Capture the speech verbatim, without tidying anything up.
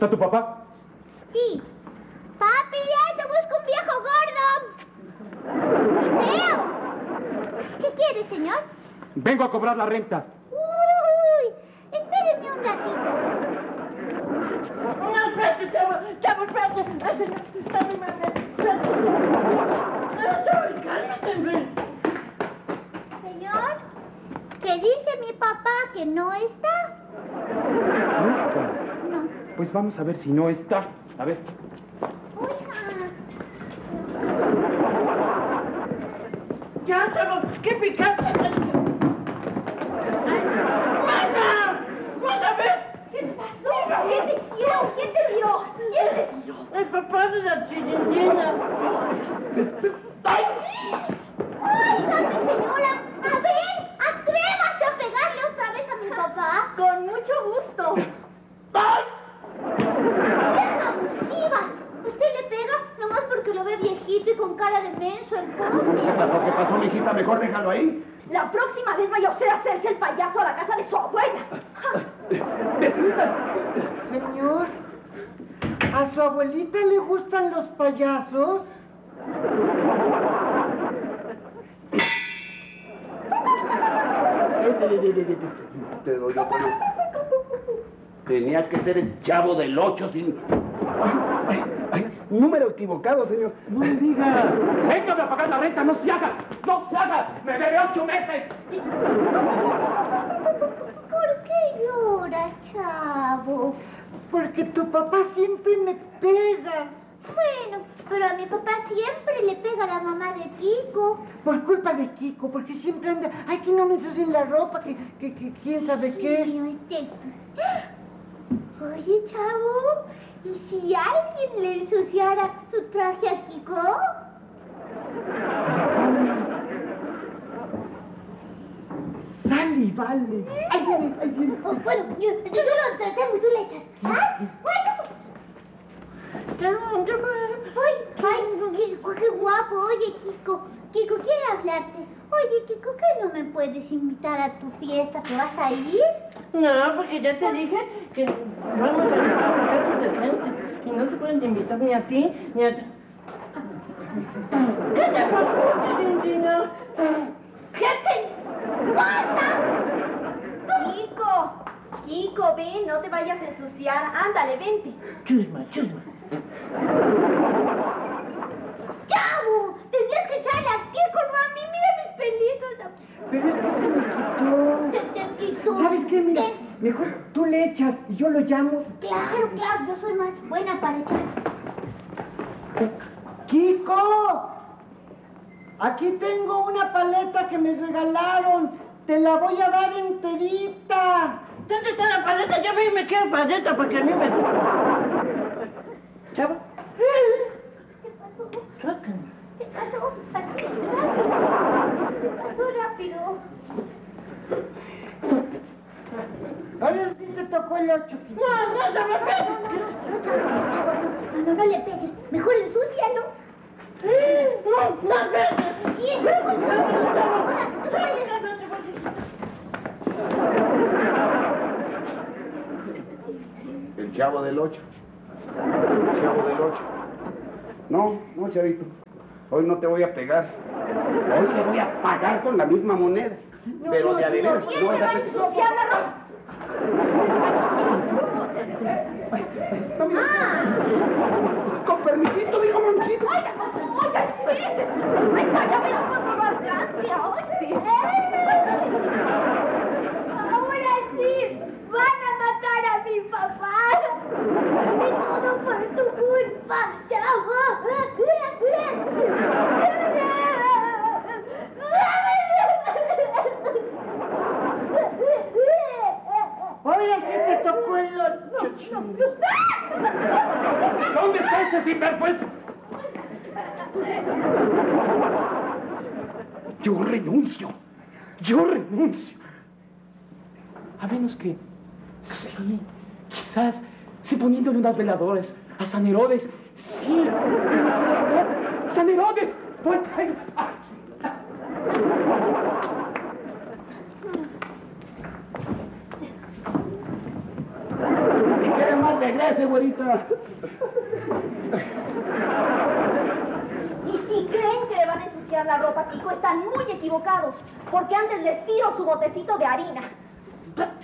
¿Está tu papá? Sí. Papi, ya te busco un viejo gordo. ¡Y feo! ¿Qué quiere, señor? Vengo a cobrar la renta. Uy, espéreme un ratito. No, espérate, chavo, chavo, espérate. Espérate, espérate. Cálmate, Señor, ¿qué dice mi papá que no está? ¿No está? No. Pues vamos a ver si no está. A ver. Oiga. Ya, chavo, qué picante. ¡Mamá! ¡Vas a ver! ¿Qué pasó? ¿Qué te dio? ¿Quién te dio? ¿Quién te dio? El papá de la chilindrina. ¡Ay! ¡Óigame, señora! A ver, atrévase a pegarle otra vez a mi papá. Con mucho gusto. ¡Ay! ¡Vieja abusiva! Usted le pega nomás porque lo ve viejito y con cara de menso el pobre. ¿Qué pasó? ¿Qué pasó, mijita? Mejor déjalo ahí. La próxima vez vaya usted a hacerse el payaso a la casa de su abuela. Vecinita. Señor, ¿a su abuelita le gustan los payasos? Te doy otro. Tenía que ser el Chavo del Ocho sin... Ay, ay, número equivocado, señor. No me diga. Venga a pagar la renta, no se haga. No se haga. Me debe ocho meses. ¿Por qué llora, chavo? Porque tu papá siempre me pega. Bueno, pero a mi papá siempre le pega a la mamá de Kiko. Por culpa de Kiko, porque siempre anda... Ay, que no me ensucien la ropa, que, que, que quién sabe qué. Sí, oíste. Oye, chavo, ¿y si alguien le ensuciara su traje a Kiko? Sale y vale. Ay, viene, ay, viene. Oh, bueno, yo, yo, yo lo tratamos y tú le echas. ¿Ah? Bueno. Ay, ay, Kiko, qué guapo. Oye, Kiko, Kiko, quiero hablarte. Oye, Kiko, ¿qué no me puedes invitar a tu fiesta? ¿Te vas a ir? No, porque ya te dije que vamos a ir a muchachos decentes. Y no te pueden invitar ni a ti, ni a... ¿Qué te pasó, chilindrina? ¿Qué te pasa? Kiko, Kiko, ven, no te vayas a ensuciar. Ándale, vente. Chusma, chusma. ¡Chavo! Tendrías que echarle a Kiko, no a mí. Mira mis pelitos. Pero es que se me quitó. Se te quitó. ¿Sabes qué? Mira, ¿Qué? mejor tú le echas y yo lo llamo. Claro, claro, yo soy más buena para echar. ¡Kiko! Aquí tengo una paleta que me regalaron. Te la voy a dar enterita. ¿Dónde está la paleta? Ya ve y me quiero paleta porque a mí me... ¿Chavo? ¿Qué pasó? Sácame. ¿Qué pasó? ¿Qué pasó rápido? Ahora sí te tocó el ocho, Kiko. No, no, no, no, no, no, no le pegues. Mejor ensúcialo. No, no, vete. Sí, luego, El Chavo del Ocho. El Chavo del Ocho. No, no, chavito. Hoy no te voy a pegar. Hoy te voy a pagar con la misma moneda. Pero de a de veras, ¿Quién no te es va a a ensuciar la ropa? Con permisito, dijo Monchito. Oiga, oiga, espérese. Ay, cállame, no con todo alcance. Ay, sí. ahora sí, van a matar a mi papá. Y todo por tu culpa, chavo. Ahora sí te tocó el ocho. ¿Dónde está ese sinvergüenza? Yo renuncio. Yo renuncio. A menos que... Sí, quizás... Sí, poniéndole unas veladoras a San Herodes. Sí. ¡San Herodes! Voy a traer... Si quieres más regrese, güerita. Y si creen que le van a ensuciar la ropa, Kiko, están muy equivocados. Porque antes les tiro su botecito de harina.